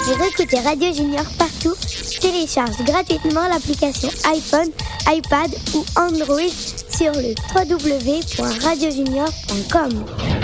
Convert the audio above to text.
Pour écouter Radio Junior partout, télécharge gratuitement l'application iPhone, iPad ou Android sur le www.radiojunior.com.